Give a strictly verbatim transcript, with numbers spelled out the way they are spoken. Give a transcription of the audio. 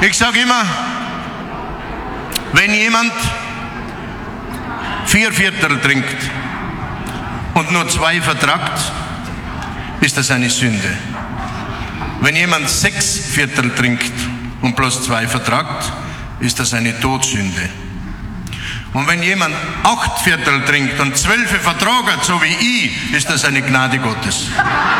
Ich sage immer, wenn jemand vier Viertel trinkt und nur zwei vertragt, ist das eine Sünde. Wenn jemand sechs Viertel trinkt und bloß zwei vertragt, ist das eine Todsünde. Und wenn jemand acht Viertel trinkt und zwölf vertragen, so wie ich, ist das eine Gnade Gottes.